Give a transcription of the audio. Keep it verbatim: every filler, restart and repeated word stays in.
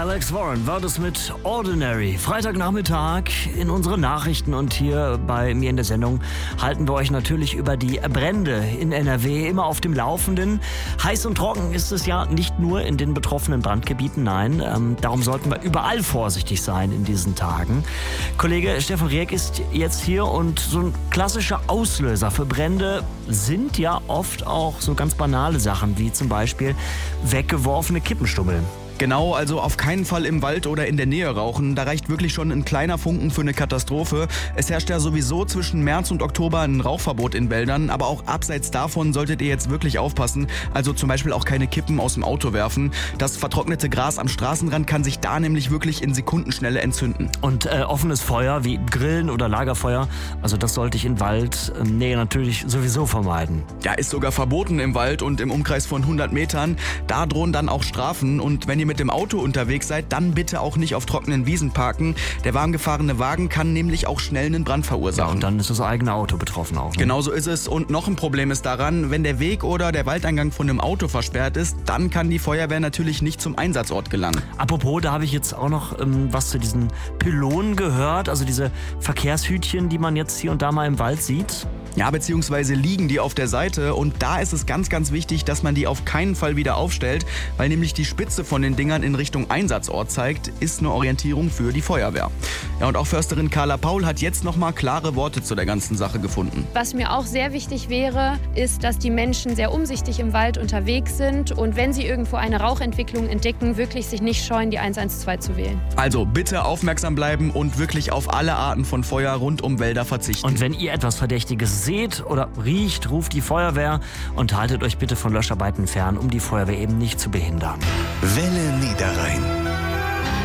Alex Warren war das mit Ordinary. Freitagnachmittag in unseren Nachrichten und hier bei mir in der Sendung halten wir euch natürlich über die Brände in N R W immer auf dem Laufenden. Heiß und trocken ist es ja nicht nur in den betroffenen Brandgebieten, nein. Ähm, darum sollten wir überall vorsichtig sein in diesen Tagen. Kollege Stefan Rieck ist jetzt hier und so ein klassischer Auslöser für Brände sind ja oft auch so ganz banale Sachen, wie zum Beispiel weggeworfene Kippenstummel. Genau, also auf keinen Fall im Wald oder in der Nähe rauchen. Da reicht wirklich schon ein kleiner Funken für eine Katastrophe. Es herrscht ja sowieso zwischen März und Oktober ein Rauchverbot in Wäldern, aber auch abseits davon solltet ihr jetzt wirklich aufpassen. Also zum Beispiel auch keine Kippen aus dem Auto werfen. Das vertrocknete Gras am Straßenrand kann sich da nämlich wirklich in Sekundenschnelle entzünden. Und äh, offenes Feuer wie Grillen oder Lagerfeuer, also das sollte ich in Wald äh, Nähe natürlich sowieso vermeiden. Ja, ist sogar verboten im Wald und im Umkreis von hundert Metern. Da drohen dann auch Strafen und wenn ihr mit dem Auto unterwegs seid, dann bitte auch nicht auf trockenen Wiesen parken. Der warm gefahrene Wagen kann nämlich auch schnell einen Brand verursachen. Ja, und dann ist das eigene Auto betroffen auch. Ne? Genau so ist es. Und noch ein Problem ist daran, wenn der Weg oder der Waldeingang von einem Auto versperrt ist, dann kann die Feuerwehr natürlich nicht zum Einsatzort gelangen. Apropos, da habe ich jetzt auch noch ähm, was zu diesen Pylonen gehört, also diese Verkehrshütchen, die man jetzt hier und da mal im Wald sieht. Ja, beziehungsweise liegen die auf der Seite und da ist es ganz, ganz wichtig, dass man die auf keinen Fall wieder aufstellt, weil nämlich die Spitze von den Dingern in Richtung Einsatzort zeigt, ist eine Orientierung für die Feuerwehr. Ja, und auch Försterin Carla Paul hat jetzt nochmal klare Worte zu der ganzen Sache gefunden. Was mir auch sehr wichtig wäre, ist, dass die Menschen sehr umsichtig im Wald unterwegs sind und wenn sie irgendwo eine Rauchentwicklung entdecken, wirklich sich nicht scheuen, die eins eins zwei zu wählen. Also bitte aufmerksam bleiben und wirklich auf alle Arten von Feuer rund um Wälder verzichten. Und wenn ihr etwas Verdächtiges seht oder riecht, ruft die Feuerwehr und haltet euch bitte von Löscharbeiten fern, um die Feuerwehr eben nicht zu behindern. Welle Niederrhein.